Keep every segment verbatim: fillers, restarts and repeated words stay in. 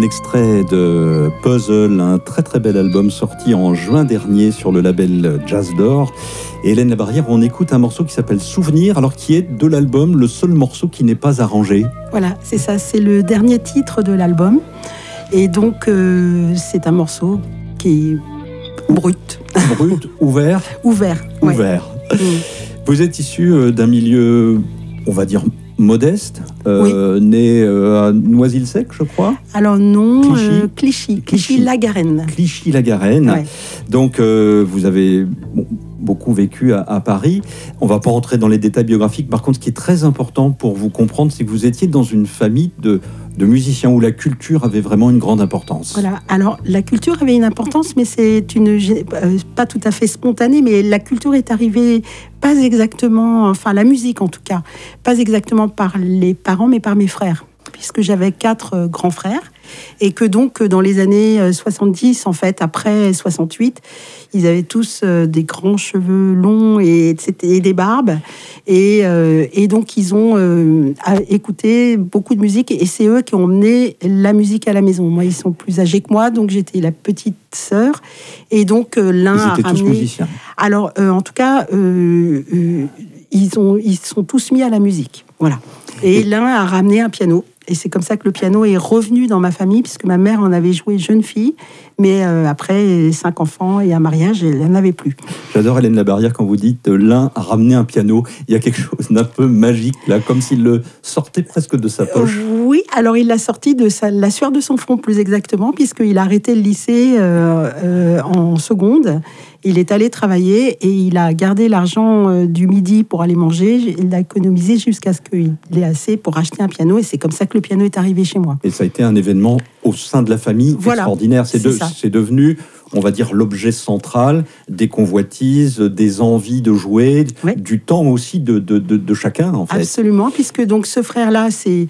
extrait de Puzzle, un très très bel album sorti en juin dernier sur le label Jazz d'Or. Et Hélène Labarrière, on écoute un morceau qui s'appelle Souvenir, alors qui est de l'album le seul morceau qui n'est pas arrangé. Voilà, c'est ça, c'est le dernier titre de l'album. Et donc, euh, c'est un morceau qui est brut. Brut, ouvert Ouvert. Ouvert. Ouais. Vous êtes issu d'un milieu, on va dire, modeste, euh, oui. né euh, à Noisy-le-Sec, je crois. Alors non, Clichy, euh, Clichy, Clichy-la-Garenne. Clichy-la-Garenne. Ouais. Donc, euh, vous avez bon, beaucoup vécu à, à Paris. On ne va pas rentrer dans les détails biographiques. Par contre, ce qui est très important pour vous comprendre, c'est que vous étiez dans une famille de, de musiciens où la culture avait vraiment une grande importance. Voilà. Alors, la culture avait une importance, mais c'est une euh, pas tout à fait spontanée, mais la culture est arrivée pas exactement, enfin la musique en tout cas, pas exactement par les parents, mais par mes frères, puisque j'avais quatre euh, grands frères. Et que donc, dans les années soixante-dix, en fait, après soixante-huit, ils avaient tous euh, des grands cheveux longs et, et des barbes. Et, euh, et donc, ils ont euh, écouté beaucoup de musique. Et c'est eux qui ont emmené la musique à la maison. Moi, ils sont plus âgés que moi, donc j'étais la petite sœur. Et donc, euh, l'un ils étaient a ramené... tous musiciens. Alors, euh, en tout cas, euh, euh, ils, ont, ils sont tous mis à la musique. Voilà. Et, et... l'un a ramené un piano. Et c'est comme ça que le piano est revenu dans ma famille, puisque ma mère en avait joué jeune fille, mais euh, après cinq enfants et un mariage, elle n'en avait plus. J'adore Hélène Labarrière quand vous dites euh, l'un a ramené un piano. Il y a quelque chose d'un peu magique là, comme s'il le sortait presque de sa poche. Euh, oui, alors il l'a sorti de sa, la sueur de son front plus exactement, puisqu'il a arrêté le lycée euh, euh, en seconde. Il est allé travailler et il a gardé l'argent euh, du midi pour aller manger. Il l'a économisé jusqu'à ce qu'il ait assez pour acheter un piano. Et c'est comme ça que le piano est arrivé chez moi. Et ça a été un événement au sein de la famille voilà, extraordinaire. C'est, c'est, de, c'est devenu, on va dire, l'objet central des convoitises, des envies de jouer, ouais. du temps aussi de, de, de, de chacun, en fait. Absolument, puisque donc ce frère-là c'est,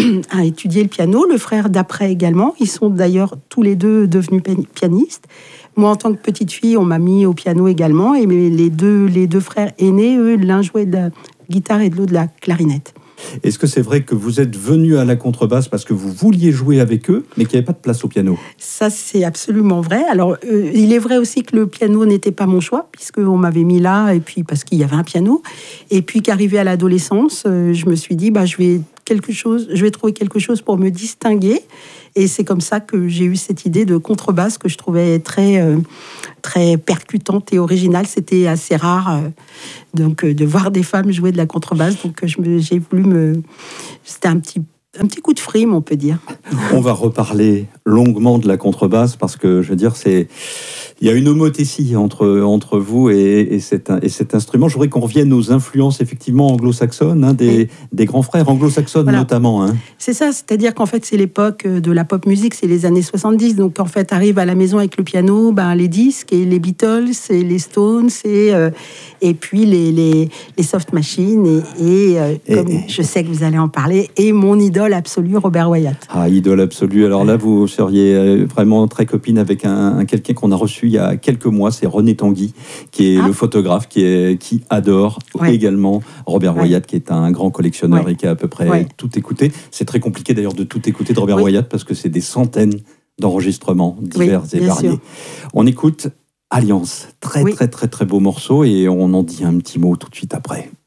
a étudié le piano, le frère d'après également. Ils sont d'ailleurs tous les deux devenus pianistes. Moi, en tant que petite fille, on m'a mis au piano également. Et les deux, les deux frères aînés, eux, l'un jouait de la guitare et de l'autre de la clarinette. Est-ce que c'est vrai que vous êtes venu à la contrebasse parce que vous vouliez jouer avec eux, mais qu'il n'y avait pas de place au piano ? Ça, c'est absolument vrai. Alors, euh, il est vrai aussi que le piano n'était pas mon choix, puisqu'on m'avait mis là, et puis parce qu'il y avait un piano. Et puis qu'arrivé à l'adolescence, euh, je me suis dit, bah, je vais quelque chose, je vais trouver quelque chose pour me distinguer. Et c'est comme ça que j'ai eu cette idée de contrebasse que je trouvais très, euh, très percutante et originale. C'était assez rare euh, donc, euh, de voir des femmes jouer de la contrebasse. Donc je me, j'ai voulu me... C'était un petit, un petit coup de frime, on peut dire. On va reparler longuement de la contrebasse parce que, je veux dire, c'est... Il y a une homothétie entre, entre vous et, et, cet, et cet instrument. Je voudrais qu'on revienne aux influences effectivement anglo-saxonnes, hein, des, oui. des grands frères anglo-saxonnes voilà. notamment. Hein. C'est ça, c'est-à-dire qu'en fait c'est l'époque de la pop musique, c'est les années soixante-dix. Donc en fait arrive à la maison avec le piano, ben, les disques et les Beatles, et les Stones, et, euh, et puis les, les, les soft machines. Et, et, euh, et comme et, je sais que vous allez en parler, et mon idole absolue, Robert Wyatt. Ah, idole absolue. Alors là, vous seriez vraiment très copine avec un, un quelqu'un qu'on a reçu il y a quelques mois, c'est René Tanguy, qui est ah. le photographe, qui, est, qui adore ouais. également Robert ouais. Wyatt, qui est un grand collectionneur ouais. et qui a à peu près ouais. tout écouté. C'est très compliqué d'ailleurs de tout écouter de Robert oui. Wyatt, parce que c'est des centaines d'enregistrements divers oui, et variés. Sûr. On écoute Alliance, très oui. très très très beau morceau, et on en dit un petit mot tout de suite après.